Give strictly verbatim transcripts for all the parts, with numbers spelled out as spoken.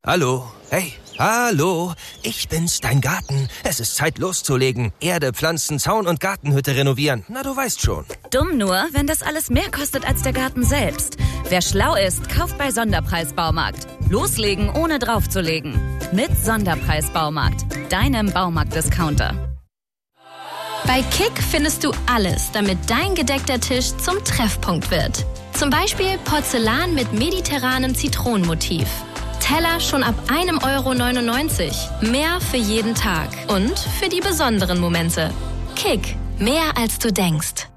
Hallo? Hey, hallo? Ich bin's, dein Garten. Es ist Zeit loszulegen. Erde, Pflanzen, Zaun und Gartenhütte renovieren. Na, du weißt schon. Dumm nur, wenn das alles mehr kostet als der Garten selbst. Wer schlau ist, kauft bei Sonderpreis Baumarkt. Loslegen, ohne draufzulegen. Mit Sonderpreis Baumarkt. Deinem Baumarkt-Discounter. Bei Kick findest du alles, damit dein gedeckter Tisch zum Treffpunkt wird. Zum Beispiel Porzellan mit mediterranem Zitronenmotiv. Teller schon ab einem Euro neunundneunzig. Mehr für jeden Tag und für die besonderen Momente. Kick, mehr als du denkst.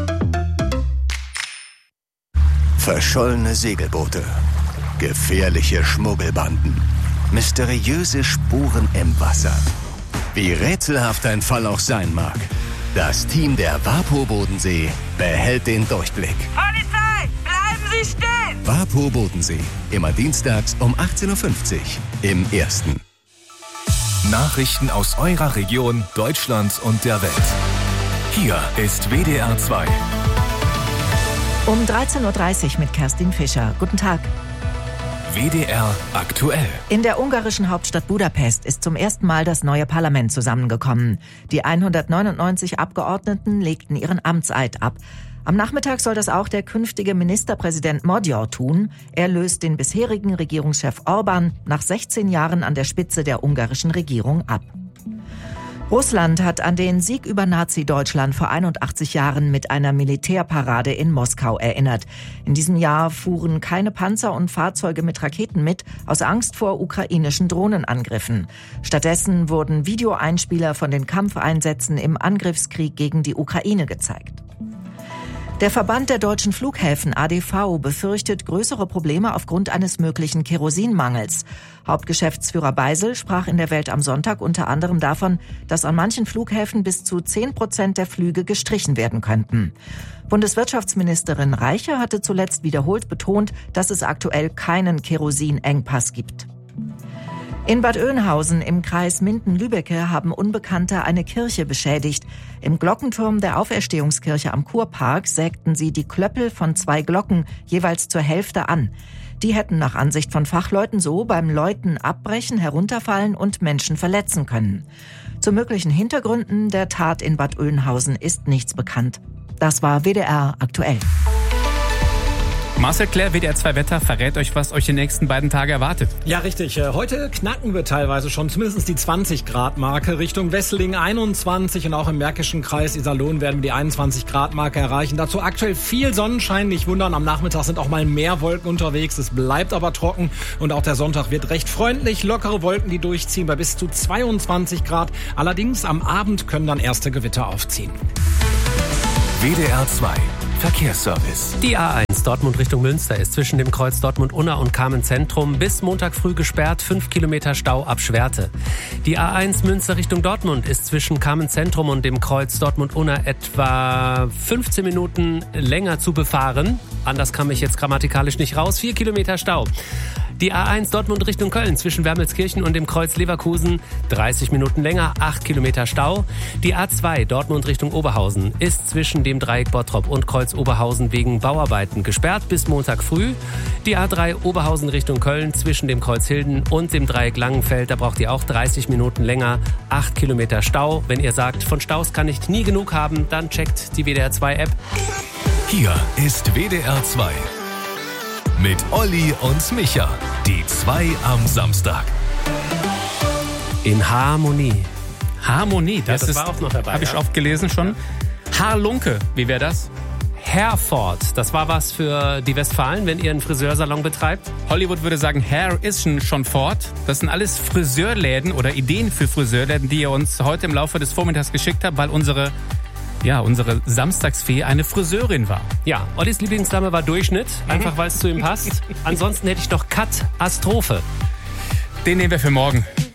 Verschollene Segelboote, gefährliche Schmuggelbanden, mysteriöse Spuren im Wasser. Wie rätselhaft ein Fall auch sein mag, das Team der WaPo Bodensee behält den Durchblick. Polizei, bleiben Sie stehen! WaPo Bodensee, immer dienstags um achtzehn Uhr fünfzig im Ersten. Nachrichten aus eurer Region, Deutschland und der Welt. Hier ist W D R zwei. Um dreizehn Uhr dreißig mit Kerstin Fischer. Guten Tag. W D R aktuell. In der ungarischen Hauptstadt Budapest ist zum ersten Mal das neue Parlament zusammengekommen. Die hundertneunundneunzig Abgeordneten legten ihren Amtseid ab. Am Nachmittag soll das auch der künftige Ministerpräsident Magyar tun. Er löst den bisherigen Regierungschef Orbán nach sechzehn Jahren an der Spitze der ungarischen Regierung ab. Russland hat an den Sieg über Nazi-Deutschland vor einundachtzig Jahren mit einer Militärparade in Moskau erinnert. In diesem Jahr fuhren keine Panzer und Fahrzeuge mit Raketen mit, aus Angst vor ukrainischen Drohnenangriffen. Stattdessen wurden Videoeinspieler von den Kampfeinsätzen im Angriffskrieg gegen die Ukraine gezeigt. Der Verband der deutschen Flughäfen A D V befürchtet größere Probleme aufgrund eines möglichen Kerosinmangels. Hauptgeschäftsführer Beisel sprach in der Welt am Sonntag unter anderem davon, dass an manchen Flughäfen bis zu zehn Prozent der Flüge gestrichen werden könnten. Bundeswirtschaftsministerin Reiche hatte zuletzt wiederholt betont, dass es aktuell keinen Kerosinengpass gibt. In Bad Oeynhausen im Kreis Minden-Lübbecke haben Unbekannte eine Kirche beschädigt. Im Glockenturm der Auferstehungskirche am Kurpark sägten sie die Klöppel von zwei Glocken jeweils zur Hälfte an. Die hätten nach Ansicht von Fachleuten so beim Läuten abbrechen, herunterfallen und Menschen verletzen können. Zu möglichen Hintergründen der Tat in Bad Oeynhausen ist nichts bekannt. Das war W D R aktuell. Marcel Claire, W D R zwei Wetter, verrät euch, was euch die nächsten beiden Tage erwartet. Ja, richtig. Heute knacken wir teilweise schon zumindest die zwanzig Grad Marke. Richtung Wesseling einundzwanzig und auch im Märkischen Kreis Iserlohn werden wir die einundzwanzig Grad Marke erreichen. Dazu aktuell viel Sonnenschein, nicht wundern. Am Nachmittag sind auch mal mehr Wolken unterwegs. Es bleibt aber trocken und auch der Sonntag wird recht freundlich. Lockere Wolken, die durchziehen bei bis zu zweiundzwanzig Grad. Allerdings am Abend können dann erste Gewitter aufziehen. W D R zwei Verkehrsservice. Die A eins Dortmund Richtung Münster ist zwischen dem Kreuz Dortmund-Unna und Kamen-Zentrum bis Montag früh gesperrt, fünf Kilometer Stau ab Schwerte. Die A eins Münster Richtung Dortmund ist zwischen Kamen-Zentrum und dem Kreuz Dortmund-Unna etwa fünfzehn Minuten länger zu befahren. Anders kam ich jetzt grammatikalisch nicht raus. vier Kilometer Stau. Die A eins Dortmund Richtung Köln zwischen Wermelskirchen und dem Kreuz Leverkusen dreißig Minuten länger, acht Kilometer Stau. Die A zwei Dortmund Richtung Oberhausen ist zwischen dem Dreieck Bottrop und Kreuz Oberhausen wegen Bauarbeiten gesperrt bis Montag früh. Die A drei Oberhausen Richtung Köln zwischen dem Kreuz Hilden und dem Dreieck Langenfeld, da braucht ihr auch dreißig Minuten länger, acht Kilometer Stau. Wenn ihr sagt, von Staus kann ich nie genug haben, dann checkt die W D R zwei App. Hier ist W D R zwei. Mit Olli und Micha. Die zwei am Samstag. In Harmonie. Harmonie, das, ja, das ist, war auch noch dabei. Habe ich ja. oft gelesen schon. Haarlunke, wie wäre das? Herford, das war was für die Westfalen, wenn ihr einen Friseursalon betreibt. Hollywood würde sagen, Hair is schon fort. Das sind alles Friseurläden oder Ideen für Friseurläden, die ihr uns heute im Laufe des Vormittags geschickt habt, weil unsere Ja, unsere Samstagsfee eine Friseurin war. Ja, Ollis Lieblingsname war Durchschnitt, einfach weil es zu ihm passt. Ansonsten hätte ich noch Katastrophe. Den nehmen wir für morgen.